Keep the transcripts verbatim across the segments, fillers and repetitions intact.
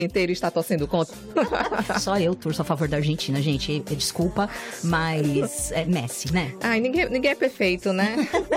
inteiro está torcendo contra? Só eu torço a favor da Argentina, gente. Desculpa, mas é Messi, né? Ai, ninguém, ninguém é perfeito, né?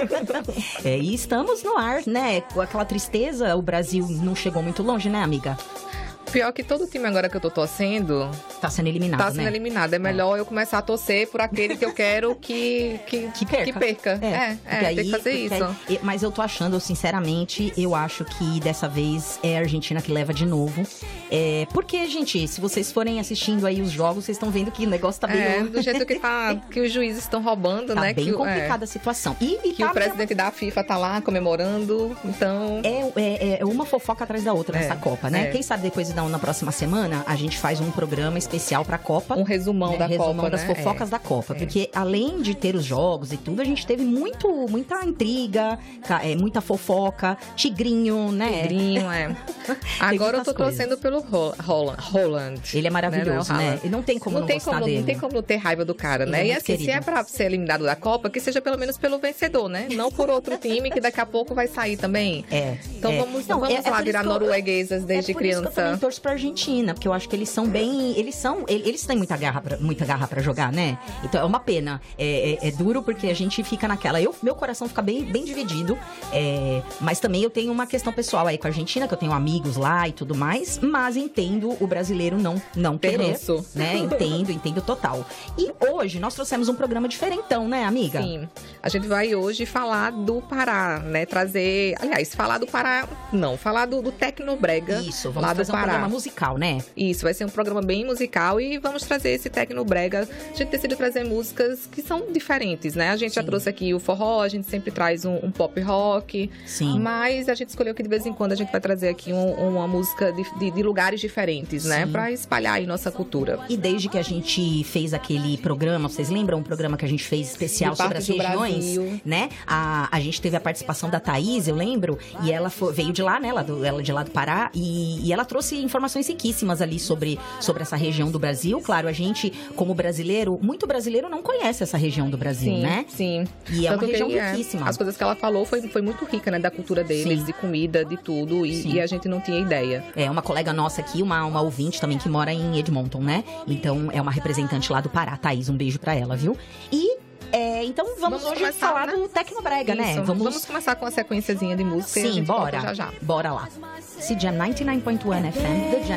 É, e estamos no ar, né? Com aquela tristeza, o Brasil não chegou muito longe, né, amiga? Pior que todo time agora que eu tô torcendo... Tá sendo eliminado, Tá sendo né? eliminado. É melhor é. eu começar a torcer por aquele que eu quero que, que, que perca. Que perca. É, é, é aí, tem que fazer isso. Aí, mas eu tô achando, sinceramente, eu acho que dessa vez é a Argentina que leva de novo. É, porque, gente, se vocês forem assistindo aí os jogos, vocês estão vendo que o negócio tá meio... É, do jeito que tá, que os juízes estão roubando, tá né? Tá bem que, complicada é, a situação. E, e que tá o presidente mesmo... da FIFA tá lá comemorando, então... É, é, é uma fofoca atrás da outra nessa é, Copa, né? É. Quem sabe depois, na próxima semana, a gente faz um programa especial pra Copa. Um resumão né? da resumão Copa, das né? fofocas é. da Copa. É. Porque além de ter os jogos e tudo, a gente teve muito, muita intriga, é, muita fofoca, tigrinho, né? Tigrinho, é. Agora eu tô coisas. torcendo pelo Holland. Holland Ele é maravilhoso, né? né? E não tem como não, não tem gostar como, dele. Não tem como não ter raiva do cara, Ele né? é e assim, querido. se é pra ser eliminado da Copa, que seja pelo menos pelo vencedor, né? Não por outro time que daqui a pouco vai sair também. É. Então é. vamos, não, vamos é, lá é virar norueguesas desde é por criança. Isso que eu também torço pra Argentina, porque eu acho que eles são bem... Eles são... Eles têm muita garra pra, muita garra pra jogar, né? Então é uma pena. É, é, é duro porque a gente fica naquela... Eu, meu coração fica bem, bem dividido. É, mas também eu tenho uma questão pessoal aí com a Argentina, que eu tenho amigos lá e tudo mais. Mas entendo o brasileiro não, não querer. Isso. Né? Entendo, entendo total. E hoje nós trouxemos um programa diferentão, né, amiga? Sim. A gente vai hoje falar do Pará, né? Trazer... Aliás, falar do Pará... Não, falar do, do Tecnobrega. Isso, vamos lá fazer do um Pará. programa musical, né? Isso, vai ser um programa bem musical e vamos trazer esse Tecnobrega. A gente decidiu trazer músicas que são diferentes, né? A gente Sim. já trouxe aqui o forró, a gente sempre traz um, um pop rock. Sim. Mas a gente escolheu que de vez em quando a gente vai trazer aqui um, uma música de, de, de lugares diferentes, Sim. né? Pra espalhar aí nossa cultura. E desde que a gente fez aquele programa, vocês lembram um programa que a gente fez especial sobre as regiões? Brasil. Né? A, a gente teve a participação da Thaís, eu lembro, e ela foi, veio de lá, né? Ela, do, ela de lá do Pará, e, e ela trouxe informações riquíssimas ali sobre, sobre essa região do Brasil. Claro, a gente, como brasileiro, muito brasileiro não conhece essa região do Brasil, sim, né? Sim, E é Tanto uma região que, riquíssima. É, as coisas que ela falou foi, foi muito rica, né? Da cultura deles, sim. de comida, de tudo, e, e a gente não tinha ideia. É, uma colega nossa aqui, uma, uma ouvinte também, que mora em Edmonton, né? Então, é uma representante lá do Pará. Thaís, um beijo pra ela, viu? E... É, então vamos, vamos hoje começar, falar né? do Tecnobrega, né? Vamos... vamos começar com a sequenciazinha de música. Sim, e a gente bora. já já. Bora lá. C J M noventa e nove ponto um F M, The Jam